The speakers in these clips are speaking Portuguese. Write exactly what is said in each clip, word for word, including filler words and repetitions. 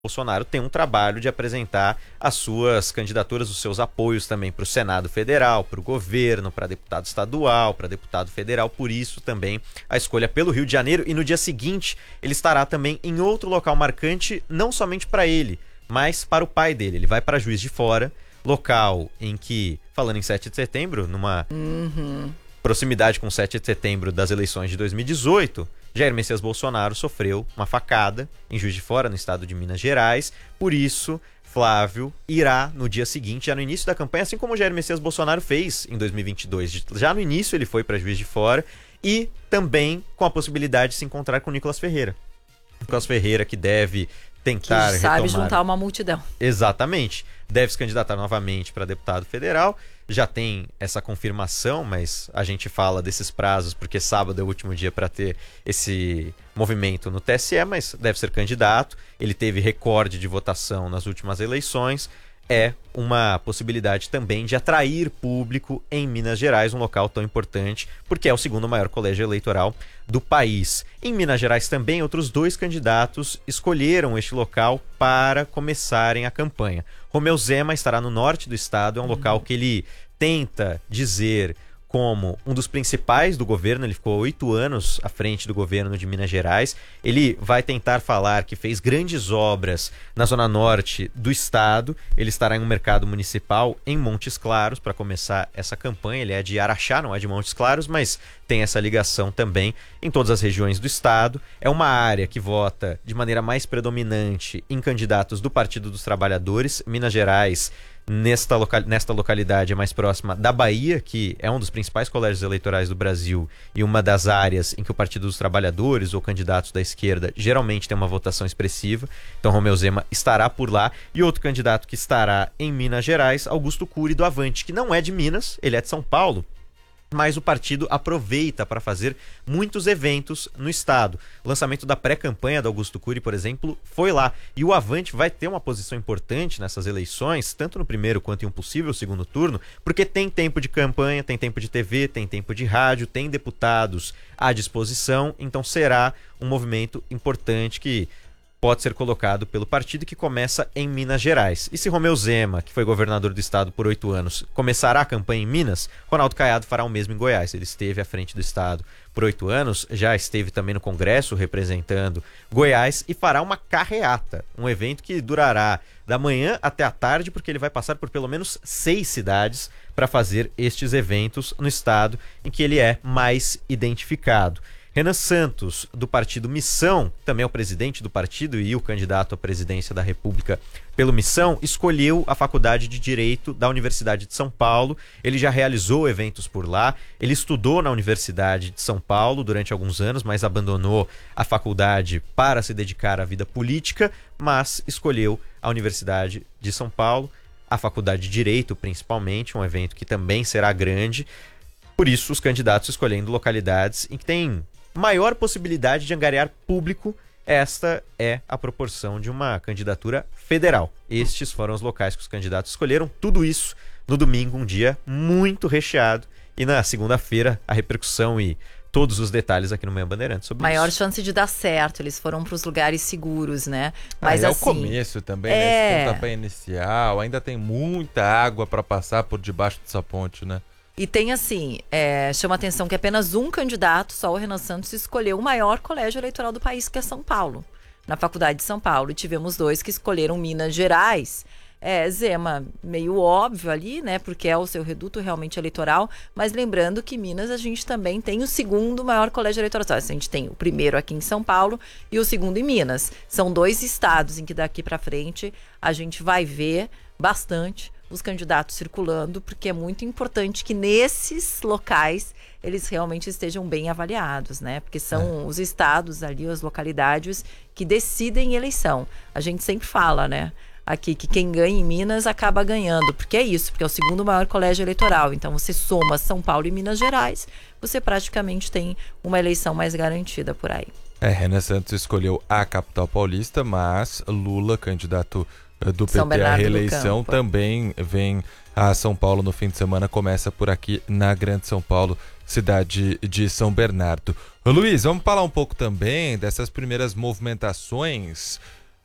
Bolsonaro tem um trabalho de apresentar as suas candidaturas, os seus apoios também para o Senado Federal, para o governo, para deputado estadual, para deputado federal. Por isso também a escolha pelo Rio de Janeiro. E no dia seguinte ele estará também em outro local marcante, não somente para ele, mas para o pai dele. Ele vai para Juiz de Fora, local em que, falando em sete de setembro, numa Uhum. proximidade com sete de setembro das eleições de dois mil e dezoito, Jair Messias Bolsonaro sofreu uma facada em Juiz de Fora, no estado de Minas Gerais. Por isso, Flávio irá no dia seguinte, já no início da campanha, assim como Jair Messias Bolsonaro fez em dois mil e vinte e dois. Já no início ele foi para Juiz de Fora e também com a possibilidade de se encontrar com Nicolas Ferreira. Nicolas Ferreira que deve tentar Que sabe retomar... juntar uma multidão. Exatamente. Deve se candidatar novamente para deputado federal. Já tem essa confirmação, mas a gente fala desses prazos porque sábado é o último dia para ter esse movimento no T S E, mas deve ser candidato. Ele teve recorde de votação nas últimas eleições. É uma possibilidade também de atrair público em Minas Gerais, um local tão importante, porque é o segundo maior colégio eleitoral do país. Em Minas Gerais também, outros dois candidatos escolheram este local para começarem a campanha. Romeu Zema estará no norte do estado, é um local que ele tenta dizer como um dos principais do governo. Ele ficou oito anos à frente do governo de Minas Gerais. Ele vai tentar falar que fez grandes obras na zona norte do estado. Ele estará em um mercado municipal em Montes Claros para começar essa campanha. Ele é de Araxá, não é de Montes Claros, mas tem essa ligação também em todas as regiões do estado. É uma área que vota de maneira mais predominante em candidatos do Partido dos Trabalhadores. Minas Gerais, Nesta, local, nesta localidade é mais próxima da Bahia, que é um dos principais colégios eleitorais do Brasil e uma das áreas em que o Partido dos Trabalhadores ou candidatos da esquerda geralmente tem uma votação expressiva. Então Romeu Zema estará por lá. E outro candidato que estará em Minas Gerais, Augusto Cury, do Avante, que não é de Minas, ele é de São Paulo, mas o partido aproveita para fazer muitos eventos no estado. O lançamento da pré-campanha do Augusto Cury, por exemplo, foi lá. E o Avante vai ter uma posição importante nessas eleições, tanto no primeiro quanto em um possível segundo turno, porque tem tempo de campanha, tem tempo de T V, tem tempo de rádio, tem deputados à disposição. Então será um movimento importante que pode ser colocado pelo partido, que começa em Minas Gerais. E se Romeu Zema, que foi governador do estado por oito anos, começará a campanha em Minas, Ronaldo Caiado fará o mesmo em Goiás. Ele esteve à frente do estado por oito anos, já esteve também no Congresso representando Goiás e fará uma carreata, um evento que durará da manhã até a tarde, porque ele vai passar por pelo menos seis cidades para fazer estes eventos no estado em que ele é mais identificado. Renan Santos, do partido Missão, também é o presidente do partido e o candidato à presidência da República pelo Missão, escolheu a Faculdade de Direito da Universidade de São Paulo. Ele já realizou eventos por lá, ele estudou na Universidade de São Paulo durante alguns anos, mas abandonou a faculdade para se dedicar à vida política, mas escolheu a Universidade de São Paulo, a Faculdade de Direito principalmente, um evento que também será grande. Por isso, os candidatos escolhendo localidades em que tem maior possibilidade de angariar público. Esta é a proporção de uma candidatura federal. Estes foram os locais que os candidatos escolheram. Tudo isso no domingo, um dia muito recheado. E na segunda-feira, a repercussão e todos os detalhes aqui no Manhã Bandeirantes sobre Maior isso. chance de dar certo. Eles foram para os lugares seguros, né? Mas ah, é assim, o começo também, é... né? Esse pontapé inicial. Ainda tem muita água para passar por debaixo dessa ponte, né? E tem assim, é, chama atenção que apenas um candidato, só o Renan Santos, escolheu o maior colégio eleitoral do país, que é São Paulo, na Faculdade de São Paulo. E tivemos dois que escolheram Minas Gerais. É, Zema, meio óbvio ali, né? Porque é o seu reduto realmente eleitoral. Mas lembrando que Minas a gente também tem o segundo maior colégio eleitoral. A gente tem o primeiro aqui em São Paulo e o segundo em Minas. São dois estados em que daqui para frente a gente vai ver bastante os candidatos circulando, porque é muito importante que nesses locais eles realmente estejam bem avaliados, né? Porque são é. os estados ali, as localidades que decidem eleição. A gente sempre fala, né? Aqui que quem ganha em Minas acaba ganhando, porque é isso, porque é o segundo maior colégio eleitoral. Então você soma São Paulo e Minas Gerais, você praticamente tem uma eleição mais garantida por aí. É, Renan Santos escolheu a capital paulista, mas Lula, candidato do P T à reeleição, também vem a São Paulo no fim de semana, começa por aqui na Grande São Paulo, cidade de São Bernardo. Ô, Luiz, vamos falar um pouco também dessas primeiras movimentações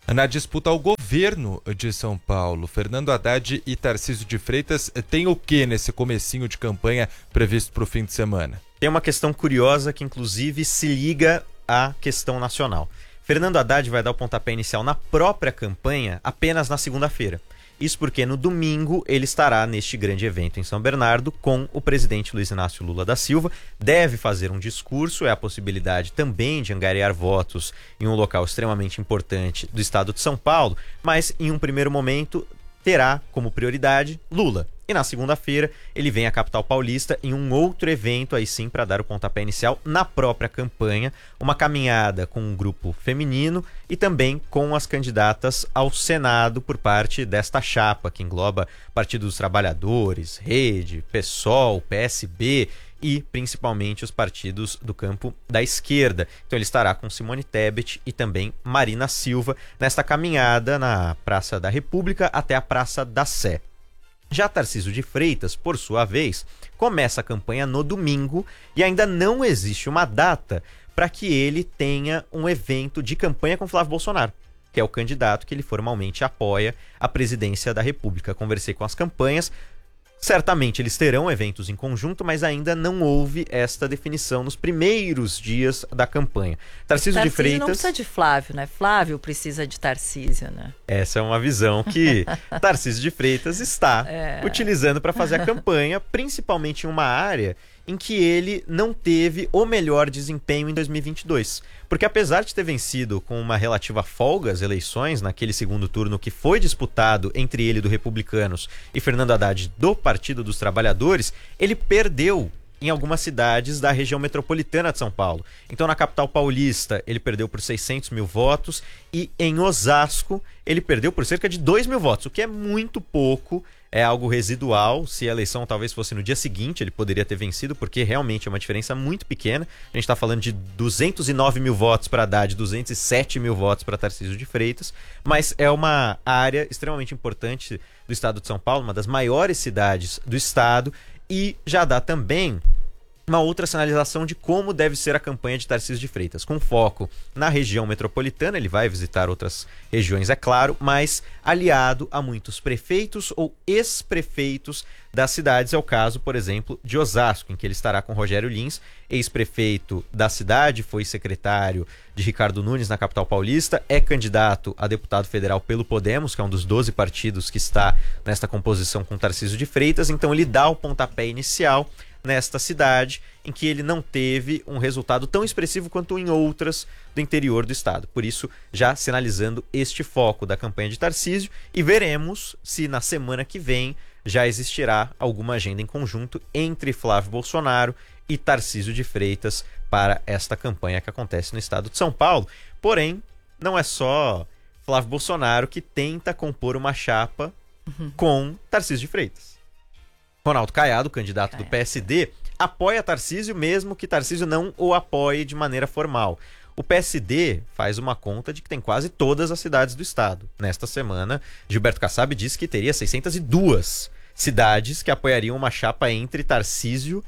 na disputa ao governo de São Paulo. Fernando Haddad e Tarcísio de Freitas tem o que nesse comecinho de campanha previsto para o fim de semana? Tem uma questão curiosa que inclusive se liga à questão nacional. Fernando Haddad vai dar o pontapé inicial na própria campanha apenas na segunda-feira. Isso porque no domingo ele estará neste grande evento em São Bernardo com o presidente Luiz Inácio Lula da Silva. Deve fazer um discurso, é a possibilidade também de angariar votos em um local extremamente importante do estado de São Paulo, mas em um primeiro momento terá como prioridade Lula. E na segunda-feira ele vem à capital paulista em um outro evento, aí sim, para dar o pontapé inicial na própria campanha, uma caminhada com um grupo feminino e também com as candidatas ao Senado por parte desta chapa, que engloba Partido dos Trabalhadores, Rede, PSOL, P S B e principalmente os partidos do campo da esquerda. Então ele estará com Simone Tebet e também Marina Silva nesta caminhada na Praça da República até a Praça da Sé. Já Tarcísio de Freitas, por sua vez, começa a campanha no domingo e ainda não existe uma data para que ele tenha um evento de campanha com Flávio Bolsonaro, que é o candidato que ele formalmente apoia à presidência da República. Conversei com as campanhas. Certamente eles terão eventos em conjunto, mas ainda não houve esta definição nos primeiros dias da campanha. Tarcísio, Tarcísio de Freitas... não precisa de Flávio, né? Flávio precisa de Tarcísio, né? Essa é uma visão que Tarcísio de Freitas está é. utilizando para fazer a campanha, principalmente em uma área em que ele não teve o melhor desempenho em dois mil e vinte e dois. Porque apesar de ter vencido com uma relativa folga as eleições, naquele segundo turno que foi disputado entre ele do Republicanos e Fernando Haddad do Partido dos Trabalhadores, ele perdeu em algumas cidades da região metropolitana de São Paulo. Então, na capital paulista, ele perdeu por seiscentos mil votos e em Osasco, ele perdeu por cerca de dois mil votos, o que é muito pouco, é algo residual. Se a eleição talvez fosse no dia seguinte, ele poderia ter vencido, porque realmente é uma diferença muito pequena. A gente está falando de duzentos e nove mil votos para Haddad, duzentos e sete mil votos para Tarcísio de Freitas, mas é uma área extremamente importante do estado de São Paulo, uma das maiores cidades do estado, e já dá também uma outra sinalização de como deve ser a campanha de Tarcísio de Freitas, com foco na região metropolitana. Ele vai visitar outras regiões, é claro, mas aliado a muitos prefeitos ou ex-prefeitos das cidades. É o caso, por exemplo, de Osasco, em que ele estará com Rogério Lins, ex-prefeito da cidade, foi secretário de Ricardo Nunes na capital paulista, é candidato a deputado federal pelo Podemos, que é um dos doze partidos que está nesta composição com Tarcísio de Freitas. Então ele dá o pontapé inicial nesta cidade, em que ele não teve um resultado tão expressivo quanto em outras do interior do estado. Por isso, já sinalizando este foco da campanha de Tarcísio, e veremos se na semana que vem já existirá alguma agenda em conjunto entre Flávio Bolsonaro e Tarcísio de Freitas para esta campanha que acontece no estado de São Paulo. Porém, não é só Flávio Bolsonaro que tenta compor uma chapa uhum. com Tarcísio de Freitas. Ronaldo Caiado, candidato Caiado. do P S D, apoia Tarcísio, mesmo que Tarcísio não o apoie de maneira formal. O P S D faz uma conta de que tem quase todas as cidades do estado. Nesta semana, Gilberto Kassab disse que teria seiscentas e duas cidades que apoiariam uma chapa entre Tarcísio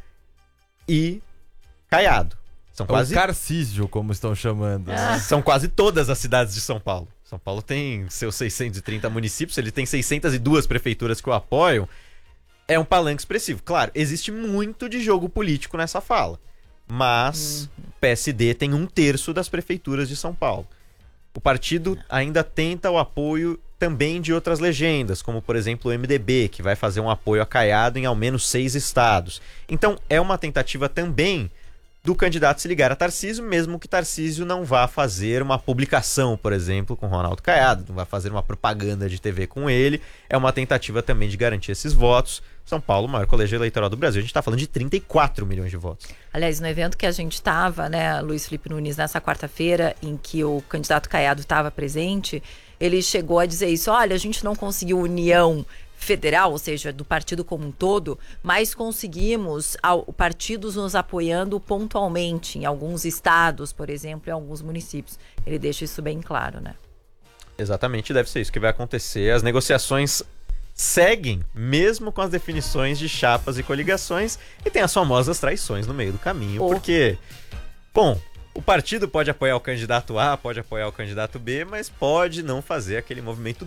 e Caiado. São quase... O Carcísio, como estão chamando. Ah. São quase todas as cidades de São Paulo. São Paulo tem seus seiscentos e trinta municípios, ele tem seiscentas e duas prefeituras que o apoiam. É um palanque expressivo. Claro, existe muito de jogo político nessa fala, mas uhum. o P S D tem um terço das prefeituras de São Paulo. O partido ainda tenta o apoio também de outras legendas, como por exemplo o M D B, que vai fazer um apoio a Caiado em ao menos seis estados. Então é uma tentativa também do candidato se ligar a Tarcísio, mesmo que Tarcísio não vá fazer uma publicação, por exemplo, com Ronaldo Caiado, não vai fazer uma propaganda de T V com ele. É uma tentativa também de garantir esses votos. São Paulo, o maior colégio eleitoral do Brasil, a gente está falando de trinta e quatro milhões de votos. Aliás, no evento que a gente estava, né, Luiz Felipe Nunes, nessa quarta-feira, em que o candidato Caiado estava presente, ele chegou a dizer isso: olha, a gente não conseguiu união federal, ou seja, do partido como um todo, mas conseguimos ao, partidos nos apoiando pontualmente em alguns estados, por exemplo, em alguns municípios. Ele deixa isso bem claro, né? Exatamente, deve ser isso que vai acontecer. As negociações seguem, mesmo com as definições de chapas e coligações, e tem as famosas traições no meio do caminho, oh. porque, bom, O partido pode apoiar o candidato A, pode apoiar o candidato B, mas pode não fazer aquele movimento